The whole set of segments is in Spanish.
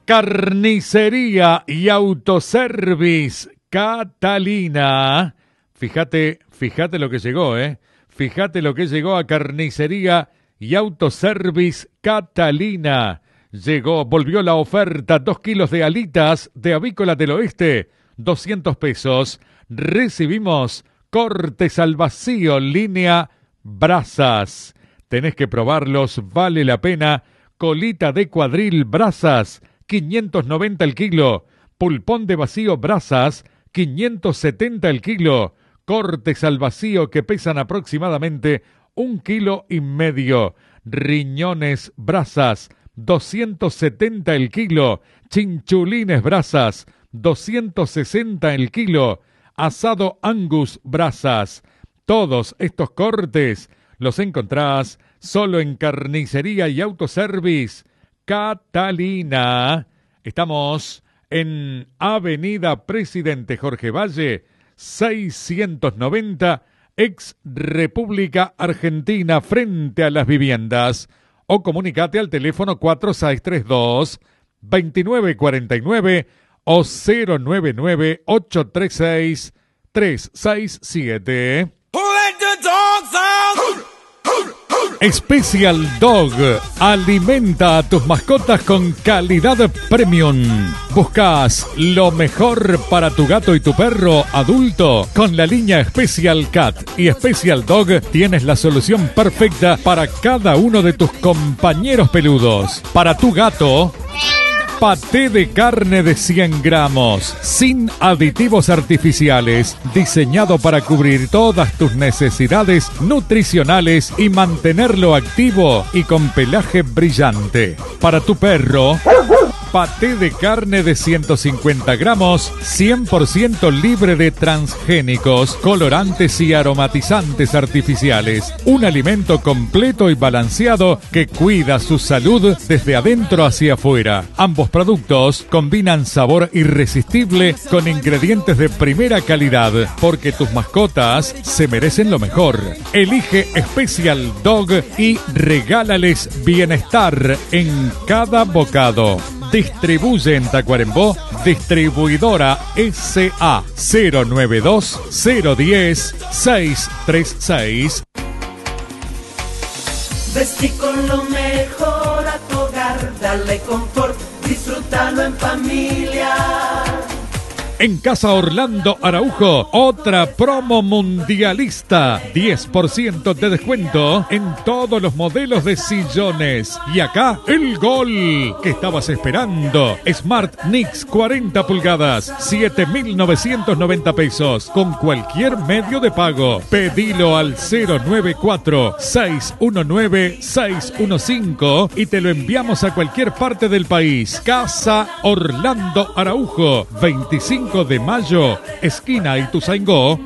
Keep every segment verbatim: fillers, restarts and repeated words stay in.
Carnicería y Autoservice Catalina. Fíjate, fíjate lo que llegó, ¿eh? Fíjate lo que llegó a Carnicería y Autoservice Catalina. Llegó, volvió la oferta, dos kilos de alitas de Avícola del Oeste, doscientos pesos. Recibimos cortes al vacío, línea brasas. Tenés que probarlos, vale la pena. Colita de cuadril brasas, quinientos noventa el kilo. Pulpón de vacío brasas, quinientos setenta el kilo. Cortes al vacío que pesan aproximadamente un kilo y medio. Riñones brasas, doscientos setenta el kilo. Chinchulines brasas, doscientos sesenta el kilo. Asado Angus brasas. Todos estos cortes los encontrás solo en Carnicería y Autoservice Catalina. Estamos en Avenida Presidente Jorge Valle, seiscientos noventa, ex República Argentina, frente a las viviendas. O comunicate al teléfono cuatro seis tres dos, dos nueve cuatro nueve o cero nueve nueve, ocho tres seis, tres seis siete. Special Dog alimenta a tus mascotas con calidad premium. Buscas lo mejor para tu gato y tu perro adulto. Con la línea Special Cat y Special Dog tienes la solución perfecta para cada uno de tus compañeros peludos. Para tu gato, paté de carne de cien gramos, sin aditivos artificiales, diseñado para cubrir todas tus necesidades nutricionales y mantenerlo activo y con pelaje brillante. Para tu perro, paté de carne de ciento cincuenta gramos, cien por ciento libre de transgénicos, colorantes y aromatizantes artificiales. Un alimento completo y balanceado que cuida su salud desde adentro hacia afuera. Ambos productos combinan sabor irresistible con ingredientes de primera calidad, porque tus mascotas se merecen lo mejor. Elige Special Dog y regálales bienestar en cada bocado. Distribuye en Tacuarembó, distribuidora S A cero nueve dos, cero uno cero, seis tres seis. Vestí con lo mejor a tu hogar, dale confort, disfrútalo en familia. En Casa Orlando Araujo, otra promo mundialista. diez por ciento de descuento en todos los modelos de sillones. Y acá, el gol que estabas esperando. Smart Nix cuarenta pulgadas, siete mil novecientos noventa pesos. Con cualquier medio de pago. Pedilo al cero nueve cuatro, seis uno nueve, seis uno cinco y te lo enviamos a cualquier parte del país. Casa Orlando Araujo, veinticinco de mayo, esquina Ituzaingó.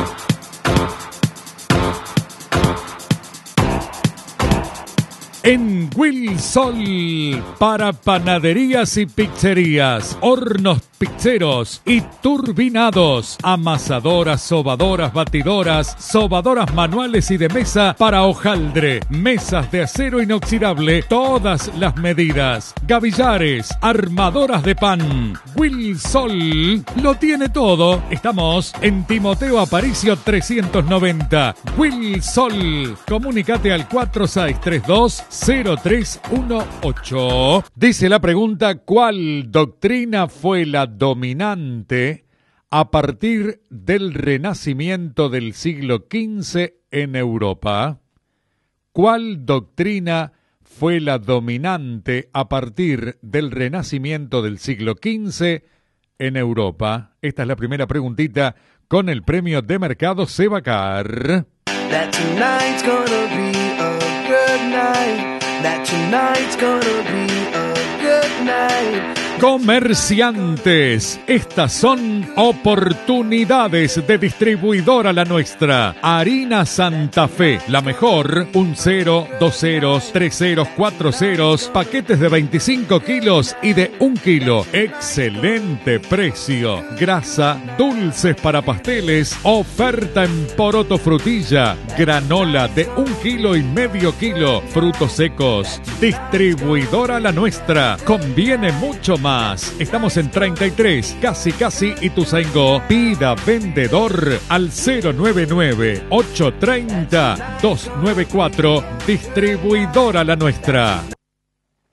En Wilsol, para panaderías y pizzerías, hornos pizzeros y turbinados, amasadoras, sobadoras, batidoras, sobadoras manuales y de mesa para hojaldre, mesas de acero inoxidable, todas las medidas, gavillares, armadoras de pan. Wilsol lo tiene todo. Estamos en Timoteo Aparicio trescientos noventa. Wilsol, comunicate al cuatro seis tres dos, cero tres uno ocho. Dice la pregunta: ¿cuál doctrina fue la dominante a partir del Renacimiento del siglo quince en Europa? ¿Cuál doctrina fue la dominante a partir del Renacimiento del siglo quince en Europa? Esta es la primera preguntita con el premio de mercado Sebacar. That tonight's gonna be a good night. That tonight's gonna be a good night. Comerciantes, estas son oportunidades de distribuidora La Nuestra. Harina Santa Fe, la mejor, un cero, dos ceros, tres ceros, cuatro ceros, paquetes de veinticinco kilos y de un kilo. Excelente precio. Grasa, dulces para pasteles, oferta en poroto frutilla, granola de un kilo y medio kilo, frutos secos. Distribuidora La Nuestra, conviene mucho más más. Estamos en treinta y tres, casi casi Ituzaingó. Pida vendedor al cero nueve nueve, ocho tres cero, dos nueve cuatro. Distribuidora La Nuestra.